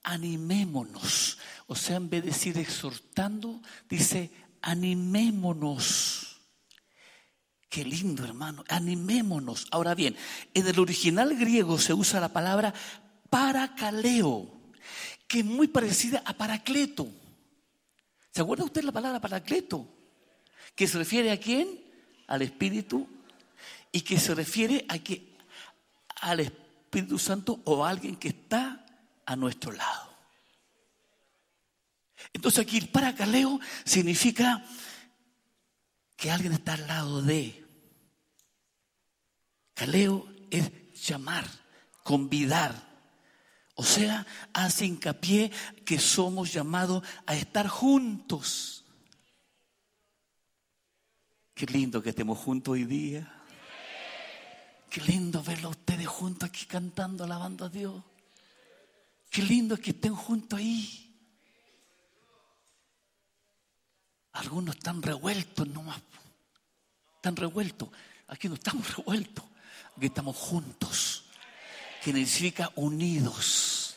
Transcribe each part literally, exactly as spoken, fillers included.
animémonos. O sea, en vez de decir exhortando, dice animémonos. Qué lindo, hermano, animémonos. Ahora bien, en el original griego se usa la palabra parakaleo, que es muy parecida a paracleto. ¿Se acuerda usted la palabra paracleto? Que se refiere a quién? Al Espíritu, y que se refiere a que al Espíritu Santo o a alguien que está a nuestro lado. Entonces aquí el parakaleo significa que alguien está al lado de. Kaleo es llamar, convidar. O sea, hace hincapié que somos llamados a estar juntos. Qué lindo que estemos juntos hoy día. Qué lindo verlo a ustedes juntos aquí cantando, alabando a Dios. Qué lindo que estén juntos ahí. Algunos están revueltos nomás. Están revueltos. Aquí no estamos revueltos. Aquí estamos juntos. Que significa unidos.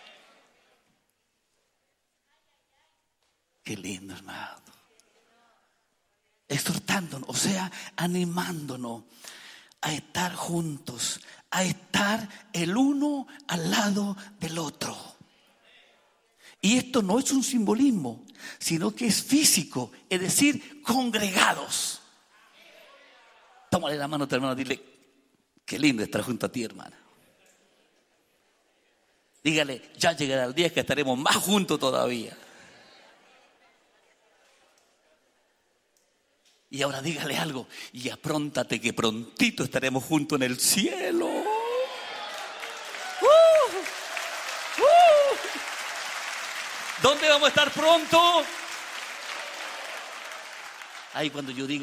Qué lindo, hermano. Exhortándonos, o sea, animándonos a estar juntos, a estar el uno al lado del otro. Y esto no es un simbolismo, sino que es físico, es decir, congregados. Tómale la mano a tu hermano, dile, qué lindo estar junto a ti, hermana. Dígale, ya llegará el día que estaremos más juntos todavía. Y ahora dígale algo, y apróntate que prontito estaremos juntos en el cielo. Uh, uh. ¿Dónde vamos a estar pronto? Ahí cuando yo diga